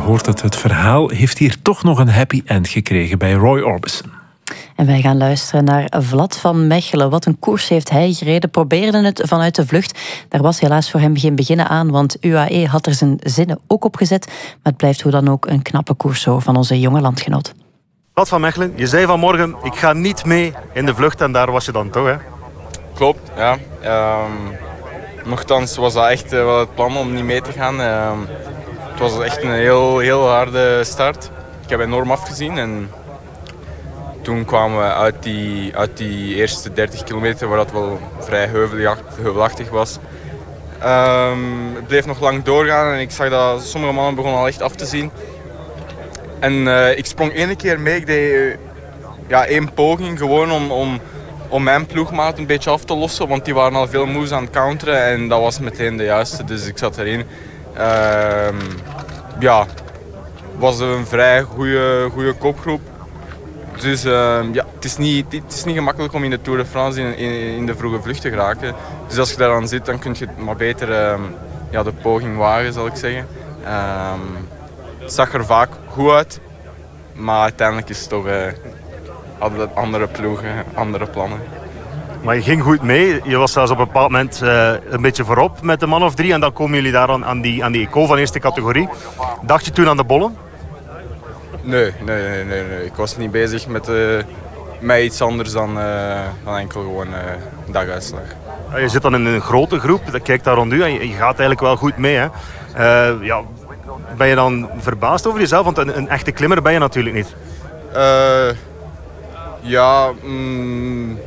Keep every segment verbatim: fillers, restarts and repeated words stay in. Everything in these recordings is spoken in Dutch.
hoort het, het verhaal heeft hier toch nog een happy end gekregen bij Roy Orbison. En wij gaan luisteren naar Vlad van Mechelen. Wat een koers heeft hij gereden. Probeerde het vanuit de vlucht. Daar was helaas voor hem geen beginnen aan, want U A E had er zijn zinnen ook op gezet. Maar het blijft hoe dan ook een knappe koers zo van onze jonge landgenoot. Vlad van Mechelen, je zei vanmorgen, ik ga niet mee in de vlucht en daar was je dan toch, hè? Klopt, ja. Um, nochtans was dat echt uh, wel het plan om niet mee te gaan. Um, het was echt een heel, heel harde start. Ik heb enorm afgezien en toen kwamen we uit die, uit die eerste dertig kilometer, waar dat wel vrij heuvelachtig was. Um, het bleef nog lang doorgaan en ik zag dat sommige mannen begonnen al echt af te zien. En uh, ik sprong één keer mee, ik deed uh, ja, één poging gewoon om, om, om mijn ploegmaat een beetje af te lossen, want die waren al veel moes aan het counteren en dat was meteen de juiste, dus ik zat erin. Uh, ja, het was een vrij goede kopgroep. Dus uh, ja, het is, niet, het is niet gemakkelijk om in de Tour de France in, in, in de vroege vlucht te geraken. Dus als je daar aan zit, dan kun je maar beter uh, ja, de poging wagen, zal ik zeggen. Uh, het zag er vaak goed uit, maar uiteindelijk is het toch, uh, hadden andere ploegen, andere plannen. Maar je ging goed mee. Je was zelfs op een bepaald moment uh, een beetje voorop met een man of drie. En dan komen jullie daar aan, aan, die, aan die eco van eerste categorie. Dacht je toen aan de bollen? Nee, nee, nee, nee, nee. Ik was niet bezig met, uh, met iets anders dan, uh, dan enkel gewoon uh, daguitslag. Ja, je zit dan in een grote groep, kijk daar rond u en je, je gaat eigenlijk wel goed mee. Hè? Uh, ja, ben je dan verbaasd over jezelf? Want een, een echte klimmer ben je natuurlijk niet. Uh, ja, mm,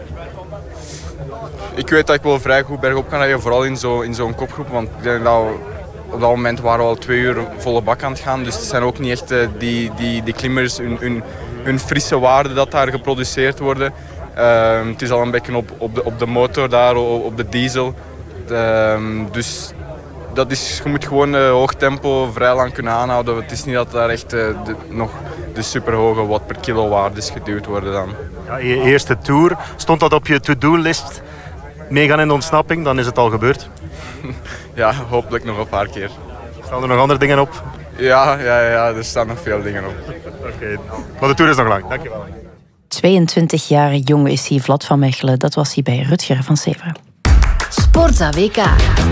ik weet dat ik wel vrij goed bergop kan rijden, vooral in, zo, in zo'n kopgroep. Want ik denk dat op dat moment waren we al twee uur volle bak aan het gaan. Dus het zijn ook niet echt uh, die, die, die klimmers, hun, hun, hun frisse waarden dat daar geproduceerd worden. Uh, het is al een beetje op, op, de, op de motor daar, op, op de diesel. Uh, dus dat is, je moet gewoon uh, hoog tempo vrij lang kunnen aanhouden. Het is niet dat daar echt uh, de, nog de superhoge watt per kilo waardes geduwd worden dan. Ja, je eerste Tour, stond dat op je to-do-list? Meegaan in de ontsnapping, dan is het al gebeurd. Ja, hopelijk nog een paar keer. Staan er nog andere dingen op? Ja, ja, ja, er staan nog veel dingen op. Oké, okay. Maar de Tour is nog lang. Dankjewel. tweeëntwintig jaar jong is hij, Vlad van Mechelen. Dat was hij bij Rutger van Severen. Sportza W K.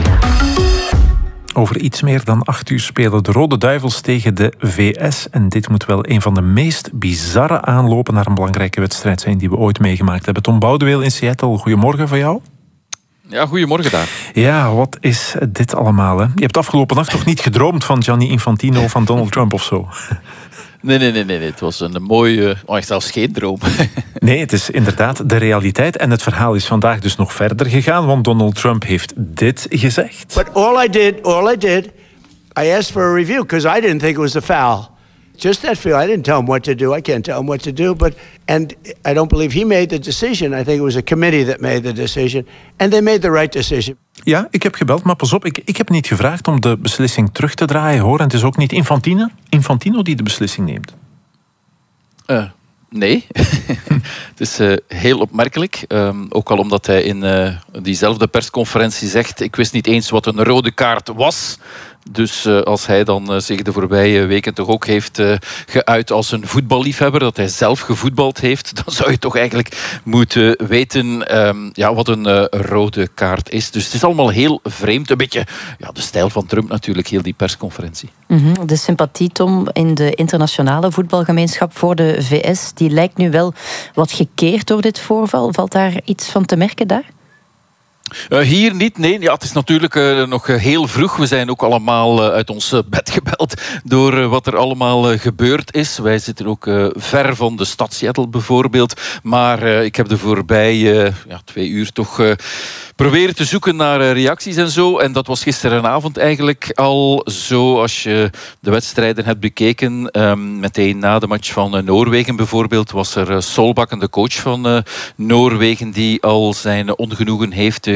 Over iets meer dan acht uur spelen de Rode Duivels tegen de V S. En dit moet wel een van de meest bizarre aanlopen naar een belangrijke wedstrijd zijn die we ooit meegemaakt hebben. Tom Boudeweel in Seattle, goedemorgen van jou. Ja, goedemorgen daar. Ja, wat is dit allemaal? Hè? Je hebt afgelopen nacht toch niet gedroomd van Gianni Infantino of van Donald Trump of zo? Nee, nee, nee, nee. Het was een mooie, oh, echt zelfs geen droom. Nee, het is inderdaad de realiteit. En het verhaal is vandaag dus nog verder gegaan, want Donald Trump heeft dit gezegd. But all I did, all I did, I asked for a review because I didn't think it was a foul. Just that feel. I didn't tell him what to do. I can't tell him what to do. But and I don't believe he made the decision. I think it was a committee that made the decision, and they made the right decision. Ja, ik heb gebeld, maar pas op, ik, ik heb niet gevraagd om de beslissing terug te draaien, hoor. En het is ook niet Infantino, Infantino die de beslissing neemt. Uh, nee. Het is uh, heel opmerkelijk. Um, ook al omdat hij in uh, diezelfde persconferentie zegt, ik wist niet eens wat een rode kaart was. Dus uh, als hij dan uh, zich de voorbije weken toch ook heeft uh, geuit als een voetballiefhebber, dat hij zelf gevoetbald heeft, dan zou je toch eigenlijk moeten weten um, ja, wat een uh, rode kaart is. Dus het is allemaal heel vreemd. Een beetje ja, de stijl van Trump natuurlijk, heel die persconferentie. Mm-hmm. De sympathie, Tom, in de internationale voetbalgemeenschap voor de V S, die lijkt nu wel wat gekeerd door dit voorval. Valt daar iets van te merken daar? Uh, hier niet, nee. Ja, het is natuurlijk uh, nog uh, heel vroeg. We zijn ook allemaal uh, uit ons uh, bed gebeld door uh, wat er allemaal uh, gebeurd is. Wij zitten ook uh, ver van de stad Seattle bijvoorbeeld. Maar uh, ik heb de voorbije uh, ja, twee uur toch uh, proberen te zoeken naar uh, reacties en zo. En dat was gisterenavond eigenlijk al zo. Als je de wedstrijden hebt bekeken, um, meteen na de match van uh, Noorwegen bijvoorbeeld, was er uh, Solbakken, de coach van uh, Noorwegen, die al zijn ongenoegen heeft uh,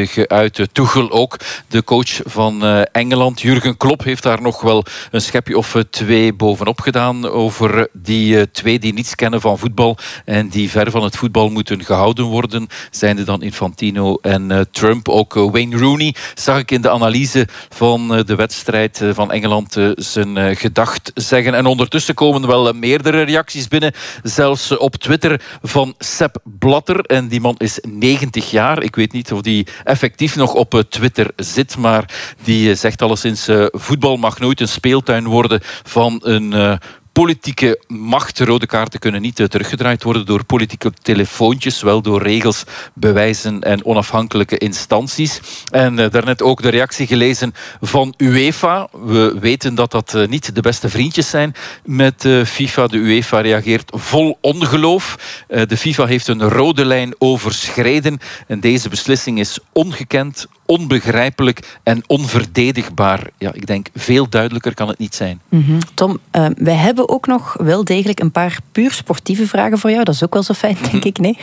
zich uit. Tuchel ook, de coach van Engeland. Jurgen Klopp heeft daar nog wel een schepje of twee bovenop gedaan over die twee die niets kennen van voetbal en die ver van het voetbal moeten gehouden worden. Zijnde dan Infantino en Trump. Ook Wayne Rooney zag ik in de analyse van de wedstrijd van Engeland zijn gedacht zeggen. En ondertussen komen wel meerdere reacties binnen. Zelfs op Twitter van Sepp Blatter. En die man is negentig jaar. Ik weet niet of die effectief nog op Twitter zit. Maar die zegt alleszins: uh, voetbal mag nooit een speeltuin worden van een Uh, politieke macht. Rode kaarten kunnen niet teruggedraaid worden door politieke telefoontjes, wel door regels, bewijzen en onafhankelijke instanties. En uh, daarnet ook de reactie gelezen van UEFA. We weten dat dat uh, niet de beste vriendjes zijn met uh, FIFA. De UEFA reageert vol ongeloof. Uh, de FIFA heeft een rode lijn overschreden en deze beslissing is ongekend, onbegrijpelijk en onverdedigbaar. Ja, ik denk, veel duidelijker kan het niet zijn. Mm-hmm. Tom, uh, wij hebben ook nog wel degelijk een paar puur sportieve vragen voor jou. Dat is ook wel zo fijn, denk ik, nee?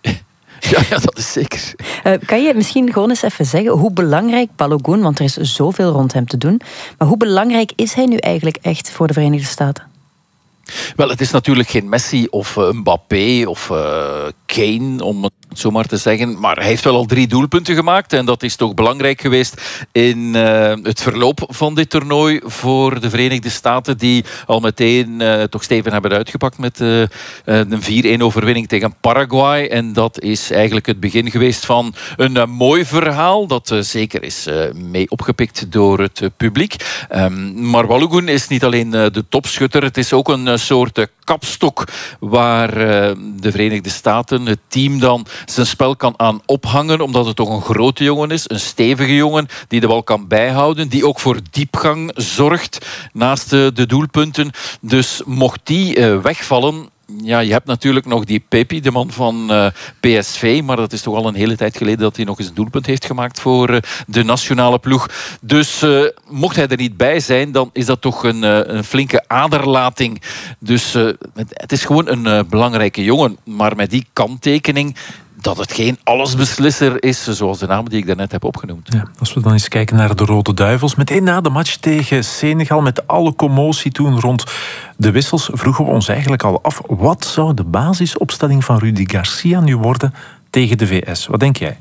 Ja, ja, dat is zeker. Uh, kan je misschien gewoon eens even zeggen hoe belangrijk Balogun, want er is zoveel rond hem te doen, maar hoe belangrijk is hij nu eigenlijk echt voor de Verenigde Staten? Wel, het is natuurlijk geen Messi of uh, Mbappé of uh, Kane, om het zo maar te zeggen. Maar hij heeft wel al drie doelpunten gemaakt. En dat is toch belangrijk geweest in uh, het verloop van dit toernooi voor de Verenigde Staten. Die al meteen uh, toch stevig hebben uitgepakt met uh, een vier-een overwinning tegen Paraguay. En dat is eigenlijk het begin geweest van een uh, mooi verhaal. Dat uh, zeker is uh, mee opgepikt door het uh, publiek. Um, maar Balogun is niet alleen uh, de topschutter. Het is ook een uh, soort uh, kapstok waar uh, de Verenigde Staten, het team dan, zijn spel kan aan ophangen, omdat het toch een grote jongen is, een stevige jongen die de bal kan bijhouden, die ook voor diepgang zorgt naast uh, de doelpunten. Dus mocht die uh, wegvallen, ja, je hebt natuurlijk nog die Pepi, de man van uh, P S V, maar dat is toch al een hele tijd geleden dat hij nog eens een doelpunt heeft gemaakt voor uh, de nationale ploeg. Dus uh, mocht hij er niet bij zijn, dan is dat toch een, uh, een flinke aderlating. Dus uh, het, het is gewoon een uh, belangrijke jongen, maar met die kanttekening dat het geen allesbeslisser is, zoals de namen die ik daarnet heb opgenoemd. Ja, als we dan eens kijken naar de Rode Duivels. Meteen na de match tegen Senegal, met alle commotie toen rond de wissels, vroegen we ons eigenlijk al af, wat zou de basisopstelling van Rudi Garcia nu worden tegen de V S? Wat denk jij?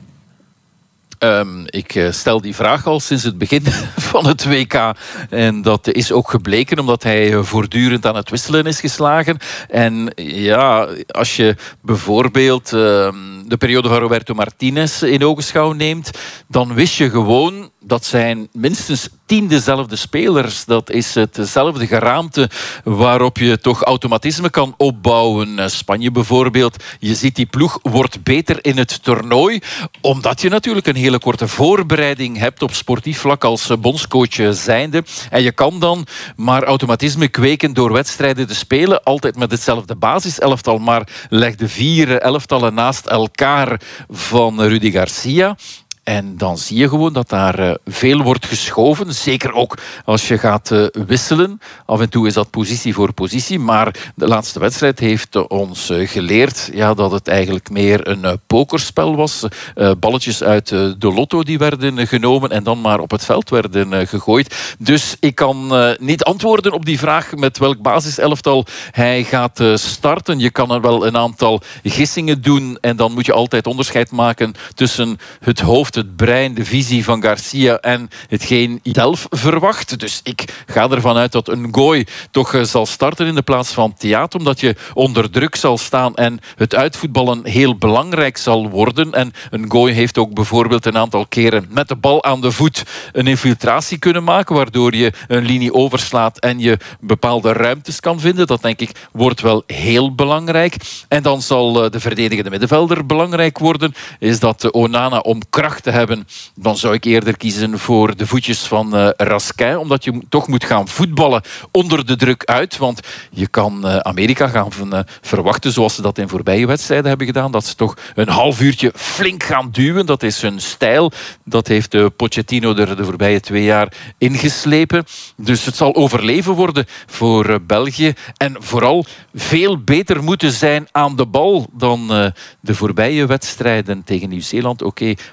Um, ik stel die vraag al sinds het begin van het W K. En dat is ook gebleken omdat hij voortdurend aan het wisselen is geslagen. En ja, als je bijvoorbeeld uh, de periode van Roberto Martinez in ogenschouw neemt, dan wist je gewoon dat zijn minstens tien dezelfde spelers. Dat is hetzelfde geraamte waarop je toch automatisme kan opbouwen. Spanje bijvoorbeeld, je ziet die ploeg wordt beter in het toernooi, omdat je natuurlijk een hele korte voorbereiding hebt op sportief vlak als bondscoach zijnde. En je kan dan maar automatisme kweken door wedstrijden te spelen, altijd met hetzelfde basiselftal, maar leg de vier elftallen naast elkaar van Rudi Garcia. En dan zie je gewoon dat daar uh, veel wordt geschoven. Zeker ook als je gaat uh, wisselen. Af en toe is dat positie voor positie. Maar de laatste wedstrijd heeft uh, ons uh, geleerd ja, dat het eigenlijk meer een uh, pokerspel was. Uh, balletjes uit uh, de lotto die werden uh, genomen en dan maar op het veld werden uh, gegooid. Dus ik kan uh, niet antwoorden op die vraag met welk basiselftal hij gaat uh, starten. Je kan er wel een aantal gissingen doen en dan moet je altijd onderscheid maken tussen het hoofd, het brein, de visie van Garcia en hetgeen hij zelf verwacht. Dus ik ga ervan uit dat een Ngoy toch uh, zal starten in de plaats van Theato, omdat je onder druk zal staan en het uitvoetballen heel belangrijk zal worden. En een Ngoy heeft ook bijvoorbeeld een aantal keren met de bal aan de voet een infiltratie kunnen maken, waardoor je een linie overslaat en je bepaalde ruimtes kan vinden. Dat denk ik wordt wel heel belangrijk. En dan zal uh, de verdedigende middenvelder belangrijk worden. Is dat uh, Onana om kracht te hebben, dan zou ik eerder kiezen voor de voetjes van uh, Raskin, omdat je toch moet gaan voetballen onder de druk uit, want je kan uh, Amerika gaan uh, verwachten, zoals ze dat in voorbije wedstrijden hebben gedaan, dat ze toch een half uurtje flink gaan duwen. Dat is hun stijl. Dat heeft uh, Pochettino er de voorbije twee jaar ingeslepen. Dus het zal overleven worden voor uh, België en vooral veel beter moeten zijn aan de bal dan uh, de voorbije wedstrijden tegen Nieuw-Zeeland. Oké, okay, was dat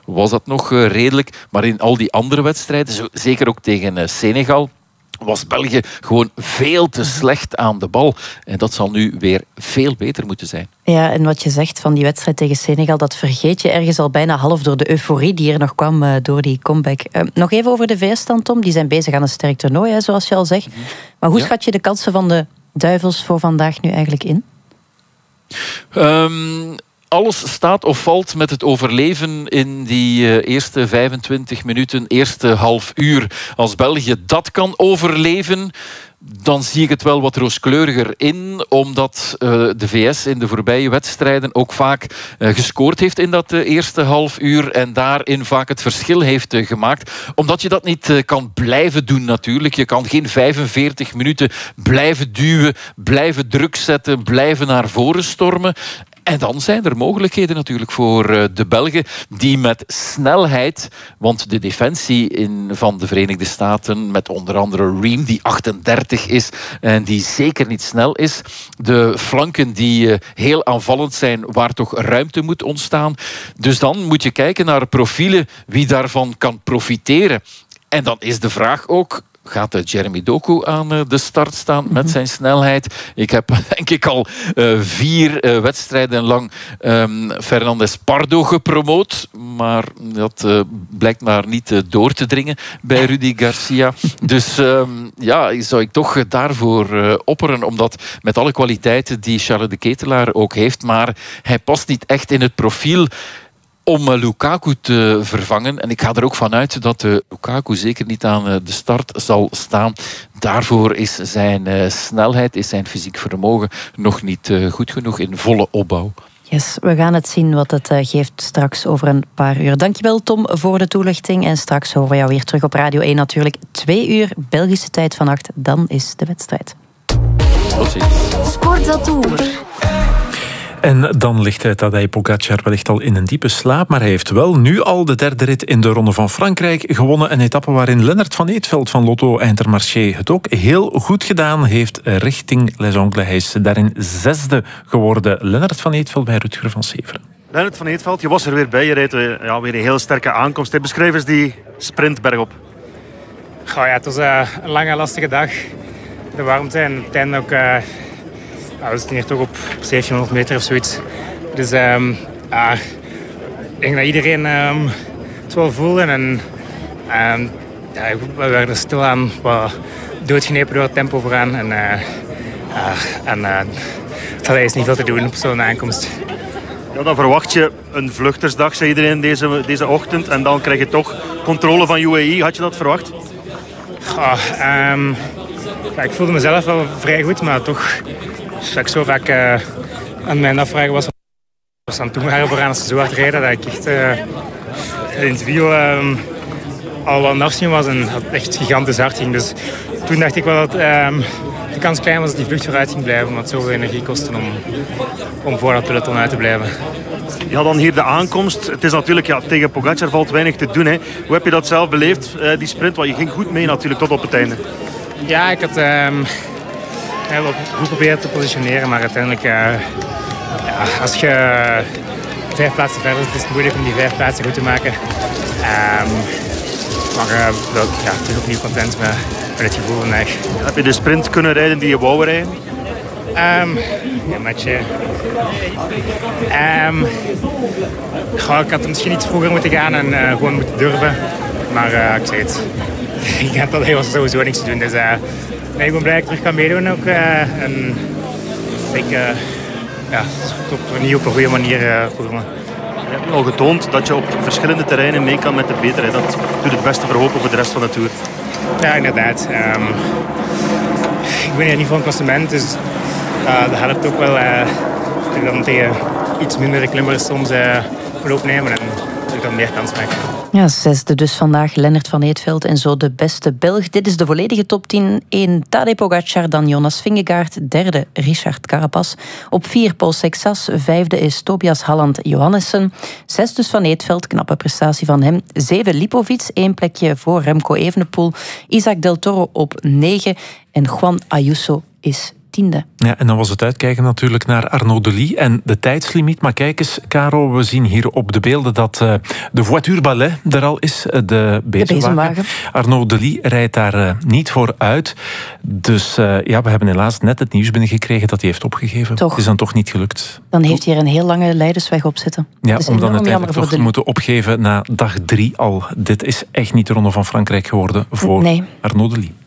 dat nog uh, redelijk. Maar in al die andere wedstrijden, zo, zeker ook tegen uh, Senegal, was België gewoon veel te slecht aan de bal. En dat zal nu weer veel beter moeten zijn. Ja, en wat je zegt van die wedstrijd tegen Senegal, dat vergeet je ergens al bijna half door de euforie die er nog kwam uh, door die comeback. Uh, nog even over de V S dan, Tom. Die zijn bezig aan een sterk toernooi, hè, zoals je al zegt. Maar hoe ja. schat je de kansen van de Duivels voor vandaag nu eigenlijk in? Um, alles staat of valt met het overleven in die uh, eerste vijfentwintig minuten, eerste half uur. Als België dat kan overleven, dan zie ik het wel wat rooskleuriger in, omdat uh, de V S in de voorbije wedstrijden ook vaak uh, gescoord heeft in dat uh, eerste half uur en daarin vaak het verschil heeft uh, gemaakt. Omdat je dat niet uh, kan blijven doen natuurlijk. Je kan geen vijfenveertig minuten blijven duwen, blijven druk zetten, blijven naar voren stormen. En dan zijn er mogelijkheden natuurlijk voor de Belgen die met snelheid, want de defensie in, van de Verenigde Staten met onder andere Ream die achtendertig is en die zeker niet snel is. De flanken die heel aanvallend zijn waar toch ruimte moet ontstaan. Dus dan moet je kijken naar profielen wie daarvan kan profiteren. En dan is de vraag ook, gaat Jeremy Doku aan de start staan met zijn snelheid? Ik heb denk ik al uh, vier uh, wedstrijden lang um, Fernandes Pardo gepromoot, maar dat uh, blijkt maar niet uh, door te dringen bij Rudy Garcia. Dus um, ja, zou ik toch daarvoor uh, opperen, omdat met alle kwaliteiten die Charles de Ketelaar ook heeft, maar hij past niet echt in het profiel om Lukaku te vervangen. En ik ga er ook vanuit dat uh, Lukaku zeker niet aan uh, de start zal staan. Daarvoor is zijn uh, snelheid, is zijn fysiek vermogen nog niet uh, goed genoeg in volle opbouw. Yes, we gaan het zien wat het uh, geeft straks over een paar uur. Dankjewel Tom voor de toelichting. En straks horen we jou weer terug op Radio één natuurlijk. Twee uur Belgische tijd vannacht, dan is de wedstrijd. Tot ziens. Sportatour. En dan ligt Tadej Pogacar wellicht al in een diepe slaap, maar hij heeft wel nu al de derde rit in de Ronde van Frankrijk gewonnen. Een etappe waarin Lennart van Eetveld van Lotto Intermarché het ook heel goed gedaan heeft richting Les Ongles. Hij is daarin zesde geworden. Lennart van Eetveld bij Rutger van Severen. Lennart van Eetveld, je was er weer bij. Je reed ja, weer een heel sterke aankomst. Beschrijf eens die sprint bergop. Oh ja, het was uh, een lange, lastige dag. De warmte en het einde ook... Uh... Ja, we zitten hier toch op zeventienhonderd meter of zoiets. Dus um, uh, ik denk dat iedereen um, het wel voelde. En um, ja, we werden stilaan wat doodgenepen door het tempo vooraan. En, uh, uh, en uh, het had eens niet veel te doen op zo'n aankomst. Ja, dan verwacht je een vluchtersdag, zei iedereen deze, deze ochtend. En dan krijg je toch controle van U A E. Had je dat verwacht? Oh, um, ja, ik voelde mezelf wel vrij goed, maar toch... Dat ik zo vaak uh, aan mijn afvragen was, was aan het doen waren vooraan als ze zo hard reden, dat ik echt uh, in het wiel uh, al wat aan het afzien was en het echt gigantisch hard ging. Dus toen dacht ik wel dat uh, de kans klein was dat die vlucht vooruit ging blijven, omdat het zoveel energie kostte om, om voor dat peloton uit te blijven. Ja, dan hier de aankomst. Het is natuurlijk, ja, tegen Pogacar valt weinig te doen. Hè. Hoe heb je dat zelf beleefd, uh, die sprint? Want je ging goed mee natuurlijk tot op het einde. Ja, ik had... Uh, Ja, we goed proberen te positioneren, maar uiteindelijk, uh, ja, als je uh, vijf plaatsen verder zit, is het moeilijk om die vijf plaatsen goed te maken. Um, maar uh, wel, ja, terug opnieuw content met, met het gevoel vandaag. Heb je de sprint kunnen rijden die je wou rijden? Um, ja, matje. Um, goh, ik had misschien iets vroeger moeten gaan en uh, gewoon moeten durven. Maar uh, ik zei het, ik had dat sowieso niks te doen. Dus, uh, Nee, ik ben blij dat ik terug kan meedoen ook. Uh, en ik uh, ja, op, niet op een goede manier uh, voelen. Je hebt al getoond dat je op verschillende terreinen mee kan met de betere. Dat doet het beste verhopen voor de rest van de Tour. Ja, inderdaad. Um, ik ben hier niet voor een klassement, dus uh, dat helpt ook wel. Uh, dat ik dan tegen iets mindere klimmers soms uh, moet opnemen en dat ik dan meer kans maak. Ja, zesde dus vandaag Lennart van Eetveld en zo de beste Belg. Dit is de volledige top tien. één Tadej Pogacar, dan Jonas Vingegaard. Derde Richard Carapaz. Op vier Paul Sexas. Vijfde is Tobias Halland Johannessen. Zes dus van Eetveld, knappe prestatie van hem. Zeven Lipovic, één plekje voor Remco Evenepoel. Isaac Del Toro op negen. En Juan Ayuso is tiende. Ja, en dan was het uitkijken natuurlijk naar Arnaud Delis en de tijdslimiet. Maar kijk eens, Caro, we zien hier op de beelden dat uh, de voiture ballet er al is, uh, de bezemwagen. De bezemwagen. Arnaud Delis rijdt daar uh, niet voor uit. Dus uh, ja, we hebben helaas net het nieuws binnengekregen dat hij heeft opgegeven. Toch. Het is dan toch niet gelukt. Dan heeft hij er een heel lange leidersweg op zitten. Ja, dus om dan uiteindelijk toch te moeten opgeven na dag drie al. Dit is echt niet de Ronde van Frankrijk geworden voor nee. Arnaud Delis.